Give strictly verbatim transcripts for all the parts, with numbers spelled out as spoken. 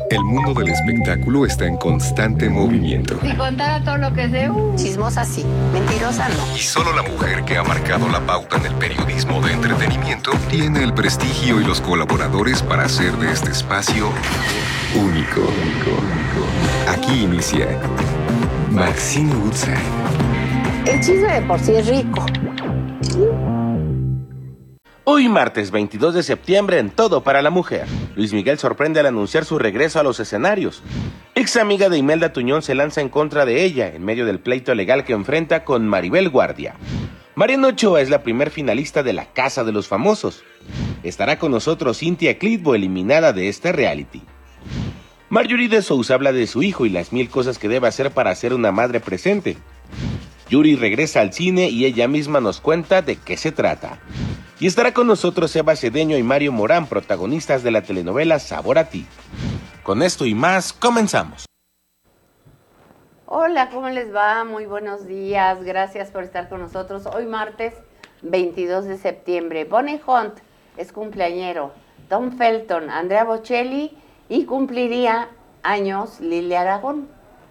El mundo del espectáculo está en constante movimiento. Si contara todo lo que sé, uh. Chismosa sí, mentirosa no. Y solo la mujer que ha marcado la pauta en el periodismo de entretenimiento tiene el prestigio y los colaboradores para hacer de este espacio único. Aquí inicia Maxine Woodside. El chisme de por sí es rico. Hoy martes veintidós de septiembre en Todo para la Mujer, Luis Miguel sorprende al anunciar su regreso a los escenarios. Ex amiga de Imelda Tuñón se lanza en contra de ella en medio del pleito legal que enfrenta con Maribel Guardia. Mariana Ochoa es la primer finalista de La Casa de los Famosos. Estará con nosotros Cynthia Clitbo, eliminada de este reality. Marjorie de Sousa habla de su hijo y las mil cosas que debe hacer para ser una madre presente. Yuri regresa al cine y ella misma nos cuenta de qué se trata. Y estará con nosotros Eva Cedeño y Mario Morán, protagonistas de la telenovela Sabor a Ti. Con esto y más, comenzamos. Hola, ¿cómo les va? Muy buenos días, gracias por estar con nosotros. Hoy martes veintidós de septiembre. Bonnie Hunt es cumpleañero, Tom Felton, Andrea Bocelli y cumpliría años Lili Aragón.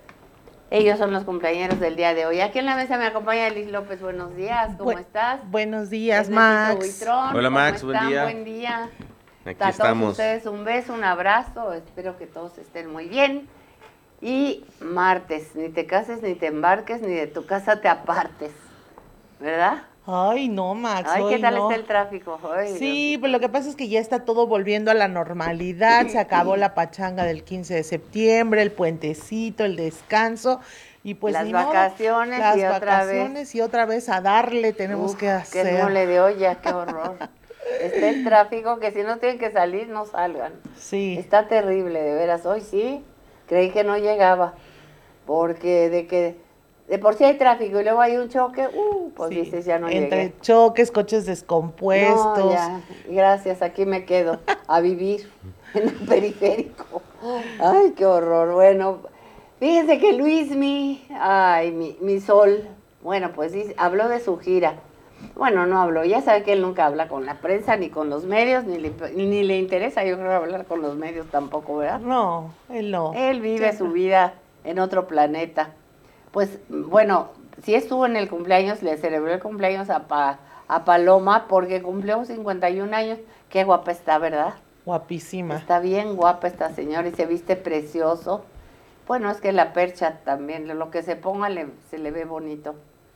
Ellos son los cumpleañeros del día de hoy. Aquí en la mesa me acompaña Liz López. Buenos días, ¿cómo Bu- estás? Buenos días, Ernesto Max. Buitrón, Hola, Max, ¿cómo buen están? día. Buen día. Aquí A estamos. todos ustedes un beso, un abrazo. Espero que todos estén muy bien. Y martes, ni te cases, ni te embarques, ni de tu casa te apartes. ¿Verdad? Ay, no, Max. Ay, ¿qué hoy tal no. está el tráfico? Ay, Sí, Dios. pues lo que pasa es que ya está todo volviendo a la normalidad. Se acabó la pachanga del quince de septiembre, el puentecito, el descanso. Y pues Las ni modo, vacaciones las y otra vez. vacaciones y otra vez a darle tenemos Uf, que qué hacer. mole de olla, qué horror. Está el tráfico que si no tienen que salir, no salgan. Sí. Está terrible, de veras. Hoy sí, creí que no llegaba. Porque de que de por sí hay tráfico y luego hay un choque, uh, pues Sí. dices, ya no Entre llegué. choques, coches descompuestos. No, ya, gracias, aquí me quedo a vivir en el periférico. Ay, qué horror. Bueno, fíjense que Luismi, ay, mi, mi sol, bueno, pues sí, habló de su gira. Bueno, no habló, ya sabe que él nunca habla con la prensa, ni con los medios, ni le, ni le interesa, yo creo, hablar con los medios tampoco, ¿verdad? No, él no. Él vive Siempre. su vida en otro planeta. Pues, bueno, sí estuvo en el cumpleaños, le celebró el cumpleaños a, Pa- a Paloma porque cumplió cincuenta y un años. Qué guapa está, ¿verdad? Guapísima. Está bien guapa esta señora y se viste precioso. Bueno, es que la percha también, lo que se ponga le, se le ve bonito.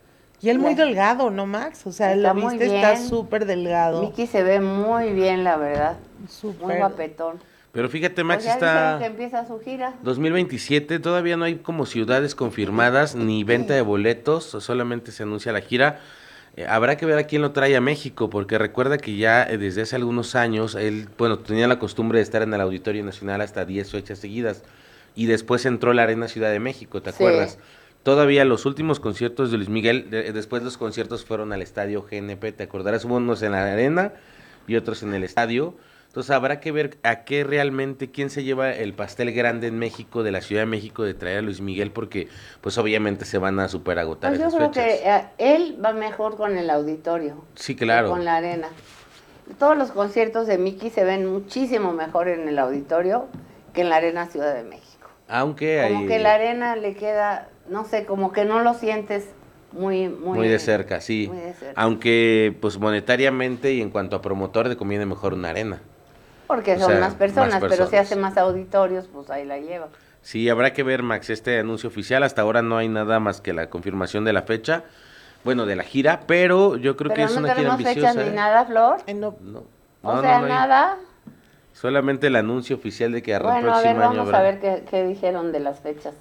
Y él muy La- delgado, ¿no, Max? O sea, Está lo muy viste, está bien. súper delgado. Miki se ve muy bien, la verdad. Muy Súper. guapetón. Pero fíjate, Max, Pues ya dijeron que está empieza su gira. dos mil veintisiete, todavía no hay como ciudades confirmadas ni venta de boletos, solamente se anuncia la gira. Eh, habrá que ver a quién lo trae a México, porque recuerda que ya eh, desde hace algunos años él, bueno, tenía la costumbre de estar en el Auditorio Nacional hasta diez fechas seguidas y después entró a la Arena Ciudad de México, ¿te Sí. acuerdas? Todavía los últimos conciertos de Luis Miguel, de- después los conciertos fueron al Estadio G N P, ¿te acordarás? Hubo unos en la Arena y otros en el estadio. Entonces habrá que ver a qué realmente, quién se lleva el pastel grande en México, de la Ciudad de México, de traer a Luis Miguel, porque pues obviamente se van a super agotar Pues yo esas creo fechas. que eh, él va mejor con el auditorio. Sí, que claro. con la arena. Todos los conciertos de Miki se ven muchísimo mejor en el auditorio que en la Arena Ciudad de México. Aunque Como hay que la arena le queda, no sé, como que no lo sientes muy, muy, muy de cerca, sí. muy de cerca. Aunque pues monetariamente y en cuanto a promotor le conviene mejor una arena. Porque o son sea, más personas, más pero si personas. hace más auditorios, pues ahí la lleva. Sí, habrá que ver, Max, este anuncio oficial. Hasta ahora no hay nada más que la confirmación de la fecha, bueno, de la gira, pero yo creo que Pero es no una gira tenemos ambiciosa. fechas ni ¿eh? nada, Flor. Eh, no, No, O no, sea, no, no hay. nada. Solamente el anuncio oficial de que el Bueno, a próximo ver, año vamos habrá. a ver qué, qué dijeron de las fechas.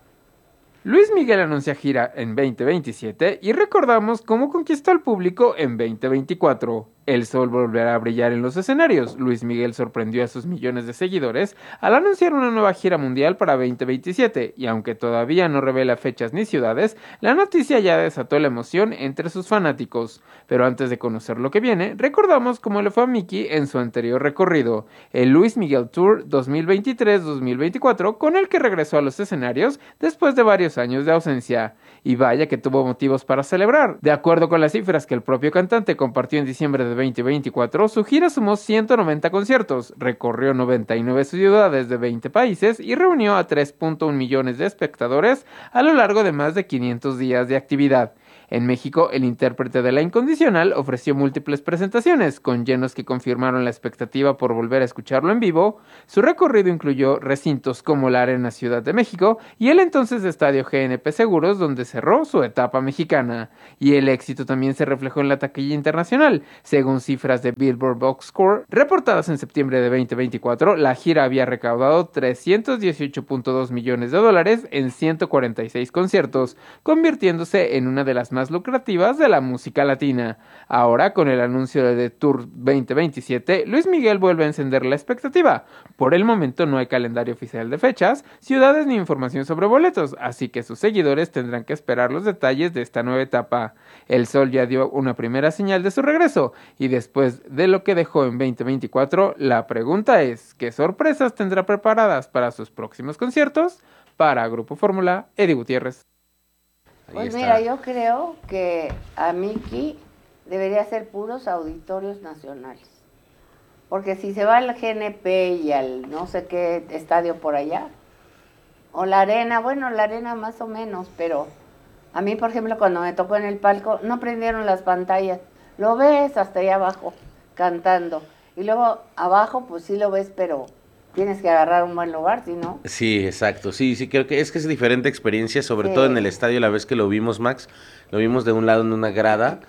Luis Miguel anuncia gira en veinte veintisiete y recordamos cómo conquistó al público en veinte veinticuatro. El sol volverá a brillar en los escenarios. Luis Miguel sorprendió a sus millones de seguidores al anunciar una nueva gira mundial para veinte veintisiete, y aunque todavía no revela fechas ni ciudades, la noticia ya desató la emoción entre sus fanáticos. Pero antes de conocer lo que viene, recordamos cómo le fue a Miki en su anterior recorrido, el Luis Miguel Tour dos mil veintitrés dos mil veinticuatro, con el que regresó a los escenarios después de varios años de ausencia. Y vaya que tuvo motivos para celebrar. De acuerdo con las cifras que el propio cantante compartió en diciembre de veinte veinticuatro, su gira sumó ciento noventa conciertos, recorrió noventa y nueve ciudades de veinte países y reunió a tres punto uno millones de espectadores a lo largo de más de quinientos días de actividad. En México, el intérprete de La Incondicional ofreció múltiples presentaciones, con llenos que confirmaron la expectativa por volver a escucharlo en vivo. Su recorrido incluyó recintos como la Arena Ciudad de México y el entonces Estadio G N P Seguros, donde cerró su etapa mexicana. Y el éxito también se reflejó en la taquilla internacional. Según cifras de Billboard Box Score, reportadas en septiembre de veinte veinticuatro, la gira había recaudado trescientos dieciocho punto dos millones de dólares en ciento cuarenta y seis conciertos, convirtiéndose en una de las más más lucrativas de la música latina. Ahora, con el anuncio de The Tour veinte veintisiete, Luis Miguel vuelve a encender la expectativa. Por el momento no hay calendario oficial de fechas, ciudades ni información sobre boletos, así que sus seguidores tendrán que esperar los detalles de esta nueva etapa. El Sol ya dio una primera señal de su regreso, y después de lo que dejó en veinte veinticuatro, la pregunta es, ¿qué sorpresas tendrá preparadas para sus próximos conciertos? Para Grupo Fórmula, Eddie Gutiérrez. Pues mira, yo creo que a Miki debería ser puros auditorios nacionales. Porque si se va al G N P y al no sé qué estadio por allá, o la Arena, bueno, la Arena más o menos, pero a mí, por ejemplo, cuando me tocó en el palco, no prendieron las pantallas. Lo ves hasta allá abajo, cantando. Y luego abajo, pues sí lo ves, pero tienes que agarrar un buen lugar, ¿sí, no? Sí, exacto. Sí, sí, creo que es que es diferente experiencia, sobre Sí. todo en el estadio, la vez que lo vimos, Max, lo vimos de un lado en una grada,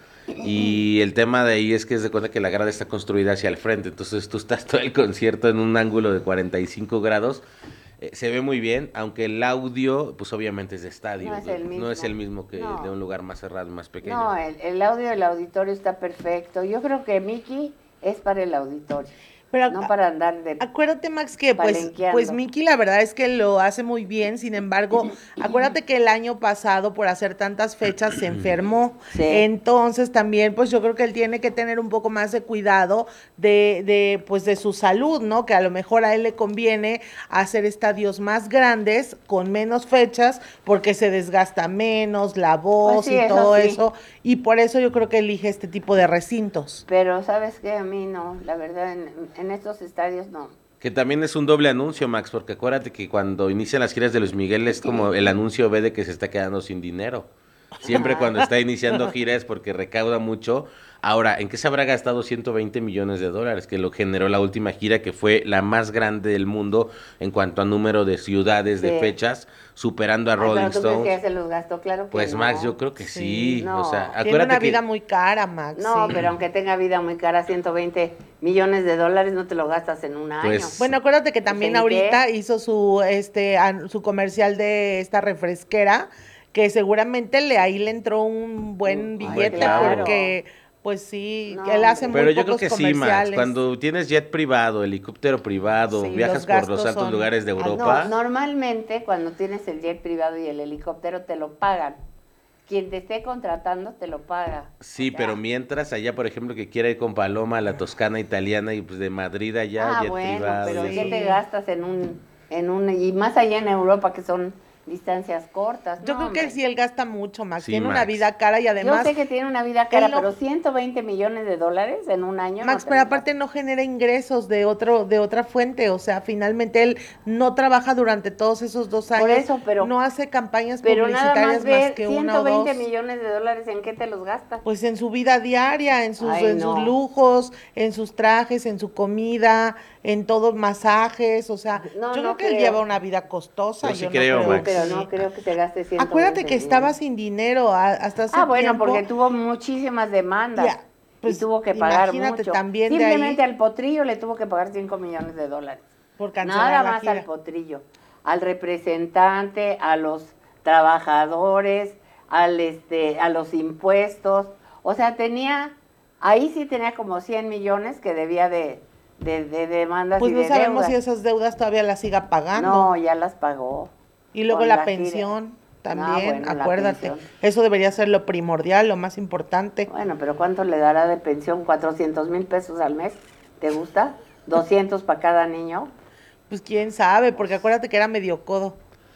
y el tema de ahí es que es de cuenta que la grada está construida hacia el frente, entonces tú estás todo el concierto en un ángulo de cuarenta y cinco grados, eh, se ve muy bien, aunque el audio, pues obviamente es de estadio, No es el mismo. no es el mismo que No. de un lugar más cerrado y más pequeño. No, el, el audio del auditorio está perfecto. Yo creo que Miki es para el auditorio, Pero no para andar de... acuérdate, Max, que pues, palenqueando. pues Miki la verdad es que lo hace muy bien. Sin embargo, acuérdate que el año pasado, por hacer tantas fechas, se enfermó. Sí. Entonces también, pues yo creo que él tiene que tener un poco más de cuidado de, de, pues, de su salud, ¿no? Que a lo mejor a él le conviene hacer estadios más grandes, con menos fechas, porque se desgasta menos la voz Pues sí, y eso todo sí. eso. Y por eso yo creo que elige este tipo de recintos. Pero ¿sabes qué? A mí no, la verdad, en, en estos estadios no. Que también es un doble anuncio, Max, porque acuérdate que cuando inician las giras de Luis Miguel es como el anuncio ve de que se está quedando sin dinero. Siempre cuando está iniciando gira es porque recauda mucho. Ahora, ¿en qué se habrá gastado ciento veinte millones de dólares? Que lo generó la última gira, que fue la más grande del mundo en cuanto a número de ciudades, de Sí. fechas, superando a Ay, Rolling pero ¿tú crees que ya Stones. se los gastó? Claro que Pues no. Max, yo creo que sí. Sí, no. O sea, Tiene acuérdate una que vida muy cara, Max. No, sí. pero aunque tenga vida muy cara, ciento veinte millones de dólares no te lo gastas en un año. Pues- Bueno, acuérdate que también ¿en ahorita qué? hizo su este an- su comercial de esta refresquera, que seguramente le ahí le entró un buen Ay, billete claro. porque pues sí, No, que él hace hombre. muy Pero yo creo pocos que sí, Max. comerciales. Cuando tienes jet privado, helicóptero privado, Sí, viajas los por los gastos altos son lugares de altos. Europa. No, normalmente cuando tienes el jet privado y el helicóptero te lo pagan. Quien te esté contratando te lo paga. Sí, O sea, pero mientras allá, por ejemplo, que quiera ir con Paloma a la Toscana italiana y pues de Madrid allá, Ah, jet bueno, privado. pero y ¿qué eso. te gastas en un, en un, y más allá en Europa que son distancias cortas? Yo No, creo que hombre. sí él gasta mucho, Max. Sí, Tiene una Max. vida cara y además Yo sé que tiene una vida cara, él no- pero ciento veinte millones de dólares en un año. Max, no te pero lo aparte no genera ingresos de otro, de otra fuente, o sea, finalmente él no trabaja durante todos esos dos años, Por eso, pero- no hace campañas Pero nada publicitarias más más, ver que una ciento o veinte dos. millones de dólares, ¿en qué te los gastas? Pues en su vida diaria, en sus, Ay, en no. sus lujos, en sus trajes, en su comida, en todos masajes, o sea, No, yo no creo que él creo. lleva una vida costosa. Yo sí no creo, Max. Pero no creo que te gastes ciento veinte Acuérdate que estaba millones. sin dinero a- hasta hace Ah, bueno, tiempo. porque tuvo muchísimas demandas. Ya, pues, y tuvo que pagar imagínate, mucho. también de Simplemente ahí- al potrillo le tuvo que pagar cinco millones de dólares. por cancelar Nada la más gira. al potrillo. Al representante, a los trabajadores, al este, a los impuestos. O sea, tenía, ahí sí tenía como cien millones que debía de, de, de demandas Pues y no de sabemos deudas. si esas deudas todavía las siga pagando. No, ya las pagó. Y luego con la, la gira. pensión también, Ah, bueno, la acuérdate. pensión. Eso debería ser lo primordial, lo más importante. Bueno, pero ¿cuánto le dará de pensión? ¿cuatrocientos mil pesos al mes? ¿Te gusta? ¿doscientos para cada niño? Pues quién sabe, porque acuérdate que era medio codo.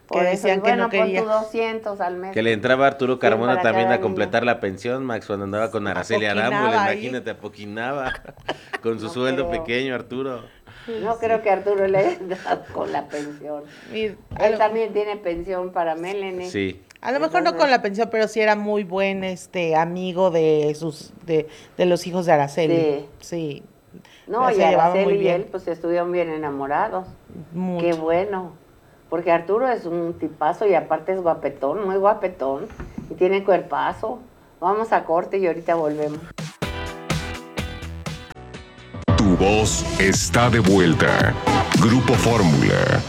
Por Que eso, decían y que bueno, no quería. pon tu doscientos al mes. Que le entraba Arturo Carmona para también cada a completar niño. la pensión, Max, cuando andaba con Araceli Apoquinaba Arámbula, ahí. imagínate, apoquinaba con su No sueldo creo. pequeño, Arturo. No creo que Arturo le haya dado con la pensión. Mir- a Él lo, también tiene pensión para Melanie. Sí. a lo mejor no Entonces- con la pensión, pero sí era muy buen este amigo de sus de, de los hijos de Araceli. Sí. No, Se y llevaban muy Araceli y bien. él pues estuvieron bien enamorados. Mucho. Qué bueno. Porque Arturo es un tipazo y aparte es guapetón, muy guapetón. Y tiene cuerpazo. Vamos a corte y ahorita volvemos. Tu voz está de vuelta. Grupo Fórmula.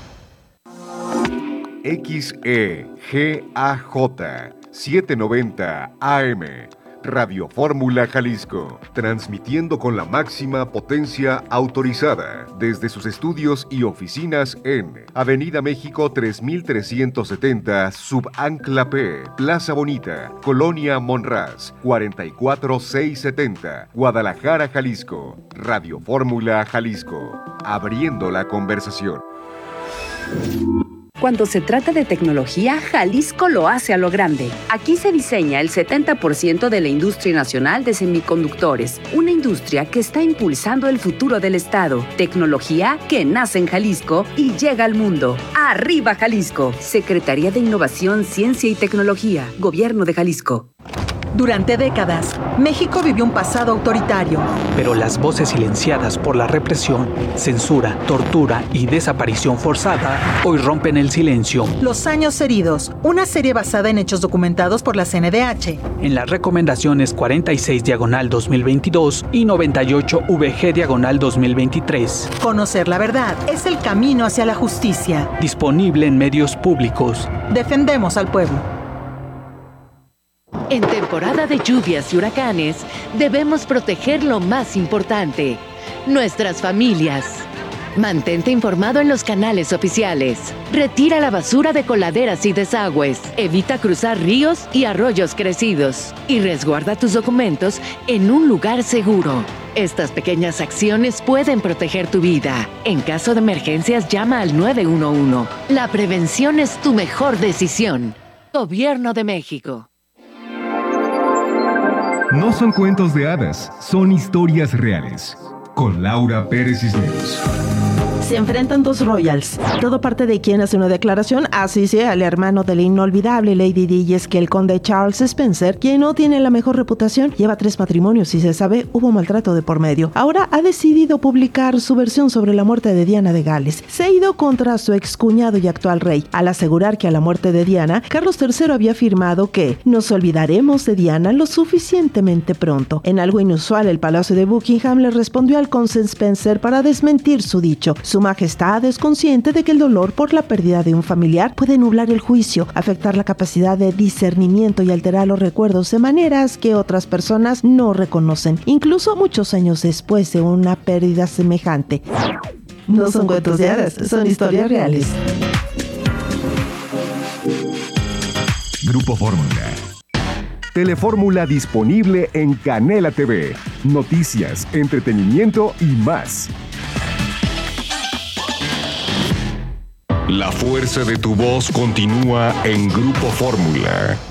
X E G A J setecientos noventa A M. Radio Fórmula Jalisco, transmitiendo con la máxima potencia autorizada desde sus estudios y oficinas en Avenida México tres mil trescientos setenta, Subancla P, Plaza Bonita, Colonia Monraz, cuarenta y cuatro mil seiscientos setenta, Guadalajara, Jalisco. Radio Fórmula Jalisco, abriendo la conversación. Cuando se trata de tecnología, Jalisco lo hace a lo grande. Aquí se diseña el setenta por ciento de la industria nacional de semiconductores, una industria que está impulsando el futuro del Estado. Tecnología que nace en Jalisco y llega al mundo. ¡Arriba Jalisco! Secretaría de Innovación, Ciencia y Tecnología, Gobierno de Jalisco. Durante décadas, México vivió un pasado autoritario. Pero las voces silenciadas por la represión, censura, tortura y desaparición forzada hoy rompen el silencio. Los años heridos, una serie basada en hechos documentados por la C N D H. En las recomendaciones cuarenta y seis diagonal dos mil veintidós y noventa y ocho V G diagonal dos mil veintitrés. Conocer la verdad es el camino hacia la justicia. Disponible en medios públicos. Defendemos al pueblo. En temporada de lluvias y huracanes, debemos proteger lo más importante, nuestras familias. Mantente informado en los canales oficiales. Retira la basura de coladeras y desagües. Evita cruzar ríos y arroyos crecidos. Y resguarda tus documentos en un lugar seguro. Estas pequeñas acciones pueden proteger tu vida. En caso de emergencias, llama al nueve uno uno. La prevención es tu mejor decisión. Gobierno de México. No son cuentos de hadas, son historias reales. Con Laura Pérez Cisneros. Se enfrentan dos royals. Todo parte de quien hace una declaración, así sea el hermano de la inolvidable Lady Di, y es que el conde Charles Spencer, quien no tiene la mejor reputación, lleva tres matrimonios y se sabe hubo maltrato de por medio. Ahora ha decidido publicar su versión sobre la muerte de Diana de Gales. Se ha ido contra su excuñado y actual rey, al asegurar que a la muerte de Diana, Carlos tercero había afirmado que nos olvidaremos de Diana lo suficientemente pronto. En algo inusual, el Palacio de Buckingham le respondió al conde Spencer para desmentir su dicho. Su Majestad es consciente de que el dolor por la pérdida de un familiar puede nublar el juicio, afectar la capacidad de discernimiento y alterar los recuerdos de maneras que otras personas no reconocen, incluso muchos años después de una pérdida semejante. No son cuentos de hadas, son historias reales. Grupo Fórmula. Telefórmula disponible en Canela T V. Noticias, entretenimiento y más. La fuerza de tu voz continúa en Grupo Fórmula.